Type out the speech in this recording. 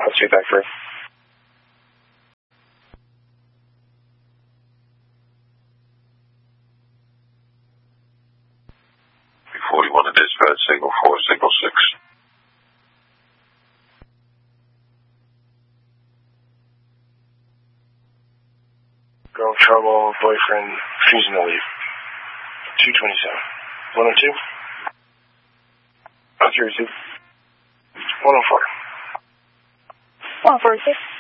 I'll see you back for it. B41 to dispatch, signal 4, signal 6. Girl trouble, boyfriend, refusing to leave. 227. 102? Accuracy. 104. 146.